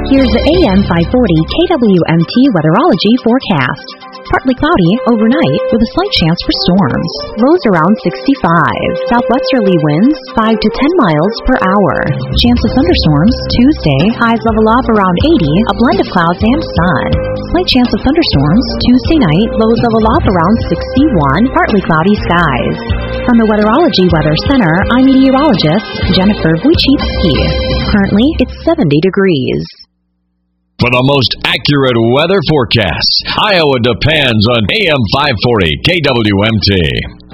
Here's the AM 540 KWMT weatherology forecast. Partly cloudy overnight with a slight chance for storms. Lows around 65. Southwesterly winds 5 to 10 miles per hour. Chance of thunderstorms Tuesday. Highs level off around 80. A blend of clouds and sun. Slight chance of thunderstorms Tuesday night. Lows level off around 61. Partly cloudy skies. From the Weatherology Weather Center, I'm meteorologist Jennifer Wojcicki. Currently, it's 70 degrees. For the most accurate weather forecasts, Iowa depends on AM 540 KWMT.